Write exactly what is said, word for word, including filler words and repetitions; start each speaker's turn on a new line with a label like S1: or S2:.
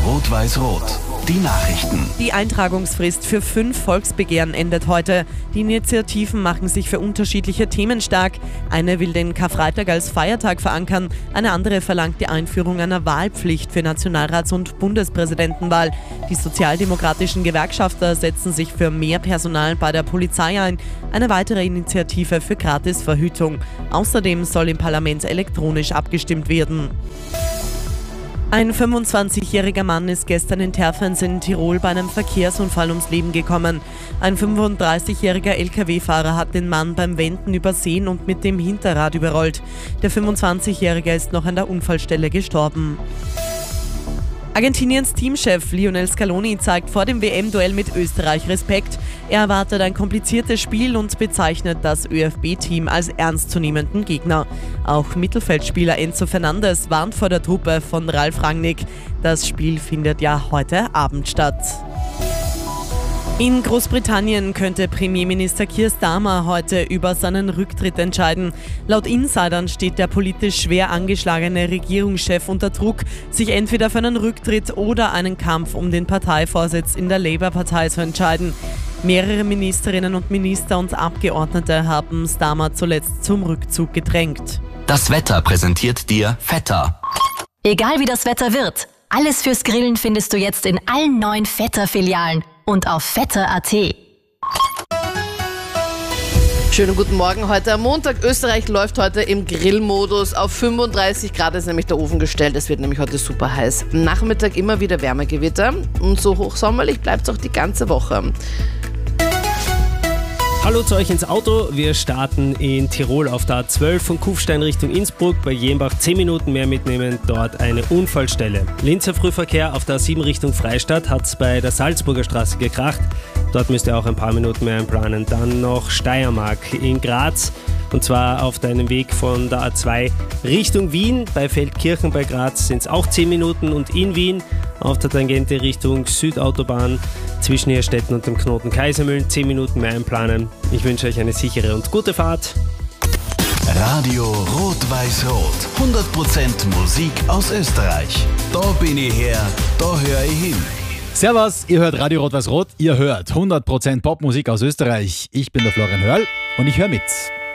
S1: Rot-Weiß-Rot. Die Nachrichten.
S2: Die Eintragungsfrist für fünf Volksbegehren endet heute. Die Initiativen machen sich für unterschiedliche Themen stark. Eine will den Karfreitag als Feiertag verankern, eine andere verlangt die Einführung einer Wahlpflicht für Nationalrats- und Bundespräsidentenwahl. Die sozialdemokratischen Gewerkschafter setzen sich für mehr Personal bei der Polizei ein. Eine weitere Initiative für Gratisverhütung. Außerdem soll im Parlament elektronisch abgestimmt werden. Ein fünfundzwanzigjähriger Mann ist gestern in Terfens in Tirol bei einem Verkehrsunfall ums Leben gekommen. Ein fünfunddreißigjähriger L K W-Fahrer hat den Mann beim Wenden übersehen und mit dem Hinterrad überrollt. Der fünfundzwanzigjährige ist noch an der Unfallstelle gestorben. Argentiniens Teamchef Lionel Scaloni zeigt vor dem W M-Duell mit Österreich Respekt. Er erwartet ein kompliziertes Spiel und bezeichnet das Ö F B-Team als ernstzunehmenden Gegner. Auch Mittelfeldspieler Enzo Fernandes warnt vor der Truppe von Ralf Rangnick. Das Spiel findet ja heute Abend statt. In Großbritannien könnte Premierminister Keir Starmer heute über seinen Rücktritt entscheiden. Laut Insidern steht der politisch schwer angeschlagene Regierungschef unter Druck, sich entweder für einen Rücktritt oder einen Kampf um den Parteivorsitz in der Labour-Partei zu entscheiden. Mehrere Ministerinnen und Minister und Abgeordnete haben Starmer zuletzt zum Rückzug gedrängt.
S1: Das Wetter präsentiert dir Vetter.
S3: Egal wie das Wetter wird, alles fürs Grillen findest du jetzt in allen neuen Vetter-Filialen und auf vetter punkt a t.
S4: Schönen guten Morgen heute am Montag. Österreich läuft heute im Grillmodus. Auf fünfunddreißig Grad ist nämlich der Ofen gestellt. Es wird nämlich heute super heiß. Am Nachmittag immer wieder Wärmegewitter und so hochsommerlich bleibt es auch die ganze Woche.
S5: Hallo zu euch ins Auto. Wir starten in Tirol auf der A zwölf von Kufstein Richtung Innsbruck. Bei Jenbach zehn Minuten mehr mitnehmen, dort eine Unfallstelle. Linzer Frühverkehr auf der A sieben Richtung Freistadt hat es bei der Salzburger Straße gekracht. Dort müsst ihr auch ein paar Minuten mehr einplanen. Dann noch Steiermark in Graz. Und zwar auf deinem Weg von der A zwei Richtung Wien. Bei Feldkirchen bei Graz sind es auch zehn Minuten. Und in Wien auf der Tangente Richtung Südautobahn zwischen Herstetten und dem Knoten Kaisermühlen zehn Minuten mehr einplanen. Ich wünsche euch eine sichere und gute Fahrt.
S1: Radio Rot-Weiß-Rot. hundert Prozent Musik aus Österreich. Da bin ich her, da höre ich hin.
S6: Servus, ihr hört Radio Rot-Weiß-Rot. Ihr hört hundert Prozent Popmusik aus Österreich. Ich bin der Florian Hörl und ich höre mit.